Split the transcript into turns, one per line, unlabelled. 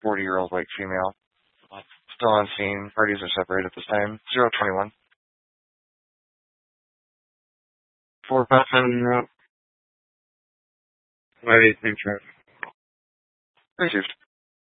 40-year-old white female. Still on scene. Parties are separated at this time. 021.
457 route. 583 traffic.
Received.